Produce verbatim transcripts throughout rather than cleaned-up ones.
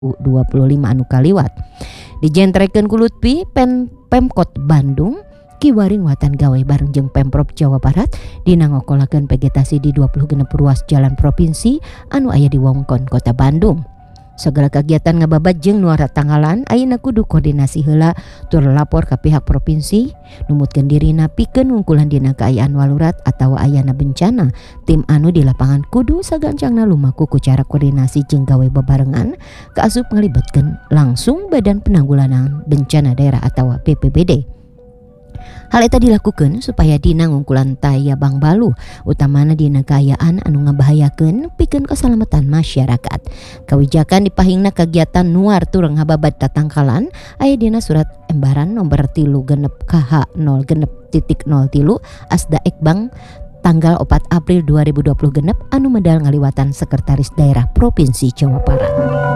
dua puluh lima anu kaliwat. Dijentrekeun ku Lutfi Pen Pemkot Bandung kiwaring watan gawe bareng jeung Pemprov Jawa Barat dina ngokolakeun vegetasi di dua puluh genep ruas jalan provinsi anu aya di wewengkon Kota Bandung. Segala kegiatan ngababat jeung nu tanggalan ayeuna kudu koordinasi heula tur lapor ka pihak provinsi numutkeun dirina pikeun ngungkulan dina kaayaan walurat atawa ayana bencana. Tim anu di lapangan kudu sagancangna lumaku ku cara koordinasi jeung gawe bebarengan kaasup ngalibatkeun langsung Badan Penanggulangan Bencana Daerah atawa B P B D. Hal eta dilakukan supaya dina ngungkulan taya Bang Balu utamana dina kaayaan anu ngabahayakeun pikeun keselamatan masyarakat. Kawijakan dipahingna kegiatan nuar tur ngababat tatangkalan aya dina surat embaran nomor tilu genep K H nol genep titik nol tilu Asda Ekbang tanggal opat April dua ribu dua puluh genep anu medal ngaliwatan Sekretaris Daerah Provinsi Jawa Barat.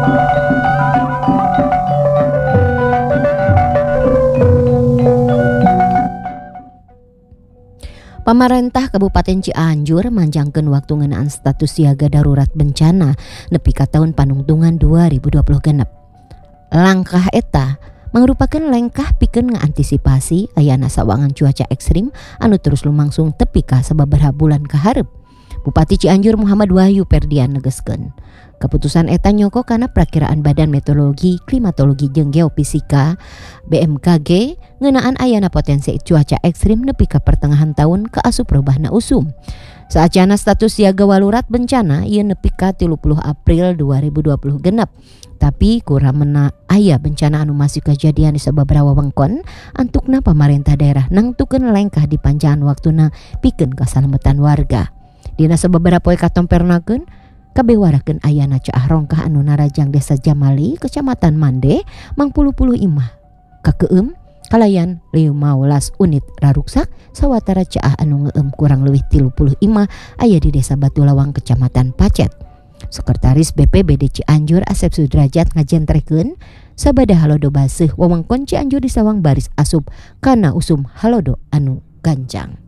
Pamarentah Kabupaten Cianjur manjangkeun waktu ngeunaan status siaga darurat bencana nepi ka taun panungtungan dua ribu dua puluh genep. Langkah eta mangrupakeun langkah pikeun ngaantisipasi ayana sawangan cuaca ekstrim anu terus lumangsung tepi ka sababaraha bulan kaharep. Bupati Cianjur Muhammad Wahyu Perdian negeskeun keputusan eta nyoko kana perakiraan Badan Meteorologi, Klimatologi jeung Geofisika B M K G ngeunaan ayana potensi cuaca ekstrim nepi ka pertengahan tahun kaasup robahna usum. Saacana status siaga walurat bencana ieu nepi ka tilu puluh April dua ribu dua puluh genep. Tapi kuramana aya bencana anu masih kejadian di sababaraha wewengkon antukna pamarentah daerah nangtukeun langkah di panjang waktuna pikeun kasalamatan warga. Dina sababaraha poe katompernakeun kabewarakeun ayana caah rongkah anu narajang Desa Jamali, Kecamatan Mande, Mangpulu-pulu Imah. Kakeueum kalayan lima belas unit raruksak sawatara caah anu ngeueum kurang leuwih tilu puluh imah aya di Desa Batu Lawang, Kecamatan Pacet. Sekretaris B P B D Cianjur Asep Sudrajat ngajentrekeun sabada halodo baseuh wewengkon Cianjur disawang baris asup kana usum halodo anu ganjang.